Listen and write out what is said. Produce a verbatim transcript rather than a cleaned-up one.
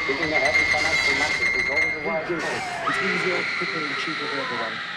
Keeping the heavy financial matters is always a wise course. It's easier, quicker, and cheaper for everyone.